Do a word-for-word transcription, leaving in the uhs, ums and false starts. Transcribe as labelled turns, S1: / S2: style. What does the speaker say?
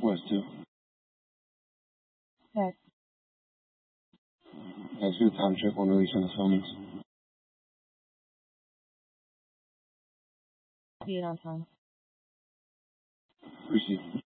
S1: West two.
S2: Heck.
S1: Let's do a time check on release on the summons.
S2: Be it on time.
S1: Receive.